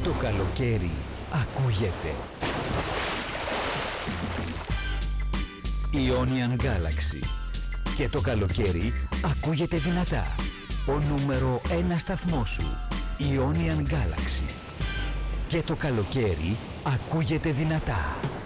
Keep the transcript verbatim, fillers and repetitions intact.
το καλοκαίρι ακούγεται. Ionian Galaxy. Και το καλοκαίρι ακούγεται δυνατά. Ο νούμερο ένα σταθμός σου. Ionian Galaxy. Και το καλοκαίρι ακούγεται δυνατά.